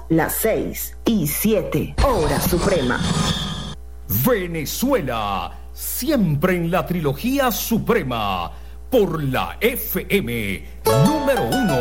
las 6:07, hora suprema. Venezuela, siempre en la trilogía suprema, por la FM número 1.